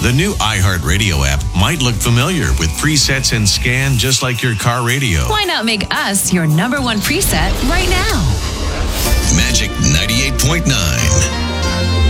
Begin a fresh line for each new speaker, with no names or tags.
The new iHeartRadio app might look familiar with presets and scan just like your car radio.
Why not make us your number one preset right now?